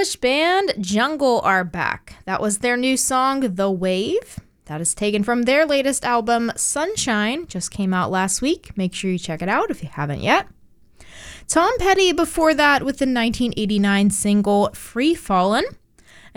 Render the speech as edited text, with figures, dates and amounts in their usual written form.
English band Jungle are back. That was their new song, The Wave. That is taken from their latest album, Sunshine. Just came out last week. Make sure you check it out if you haven't yet. Tom Petty before that with the 1989 single Free Fallin'.